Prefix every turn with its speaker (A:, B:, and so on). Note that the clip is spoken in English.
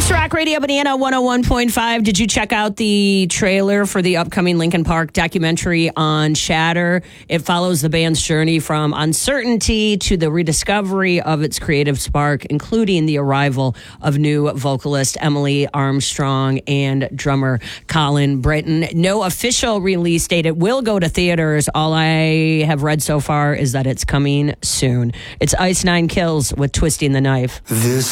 A: It's Rock Radio Banana 101.5. Did you check out the trailer for the upcoming Linkin Park documentary on Shatter? It follows the band's journey from uncertainty to the rediscovery of its creative spark, including the arrival of new vocalist Emily Armstrong and drummer Colin Britton. No official release date. It will go to theaters. All I have read so far is that it's coming soon. It's Ice Nine Kills with Twisting the Knife.
B: This